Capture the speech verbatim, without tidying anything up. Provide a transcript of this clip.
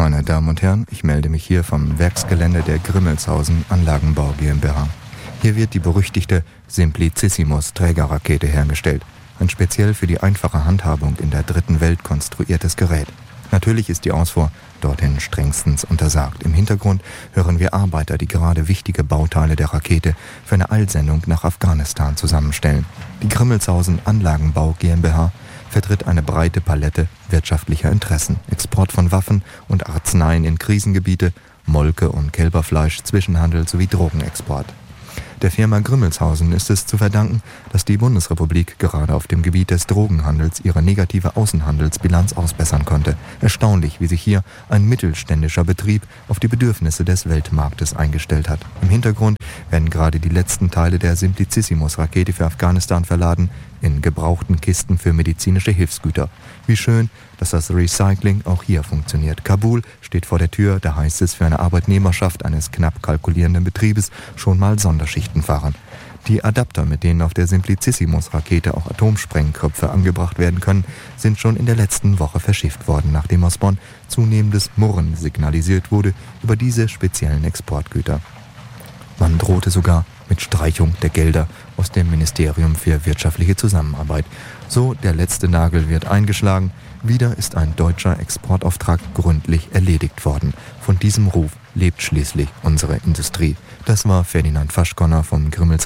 Meine Damen und Herren, ich melde mich hier vom Werksgelände der Grimmelshausen Anlagenbau GmbH. Hier wird die berüchtigte Simplicissimus-Trägerrakete hergestellt. Ein speziell für die einfache Handhabung in der dritten Welt konstruiertes Gerät. Natürlich ist die Ausfuhr dorthin strengstens untersagt. Im Hintergrund hören wir Arbeiter, die gerade wichtige Bauteile der Rakete für eine Eilsendung nach Afghanistan zusammenstellen. Die Grimmelshausen Anlagenbau GmbH vertritt eine breite Palette wirtschaftlicher Interessen. Export von Waffen und Arzneien in Krisengebiete, Molke- und Kälberfleisch, Zwischenhandel sowie Drogenexport. Der Firma Grimmelshausen ist es zu verdanken, dass die Bundesrepublik gerade auf dem Gebiet des Drogenhandels ihre negative Außenhandelsbilanz ausbessern konnte. Erstaunlich, wie sich hier ein mittelständischer Betrieb auf die Bedürfnisse des Weltmarktes eingestellt hat. Im Hintergrund werden gerade die letzten Teile der Simplicissimus-Rakete für Afghanistan verladen, in gebrauchten Kisten für medizinische Hilfsgüter. Wie schön, dass das Recycling auch hier funktioniert. Kabul steht vor der Tür, da heißt es für eine Arbeitnehmerschaft eines knapp kalkulierenden Betriebes schon mal Sonderschichten fahren. Die Adapter, mit denen auf der Simplicissimus-Rakete auch Atomsprengköpfe angebracht werden können, sind schon in der letzten Woche verschifft worden, nachdem aus Bonn zunehmendes Murren signalisiert wurde über diese speziellen Exportgüter. Man drohte sogar mit Streichung der Gelder aus dem Ministerium für wirtschaftliche Zusammenarbeit. So, der letzte Nagel wird eingeschlagen. Wieder ist ein deutscher Exportauftrag gründlich erledigt worden. Von diesem Ruf lebt schließlich unsere Industrie. Das war Ferdinand Faschkonner vom Grimmels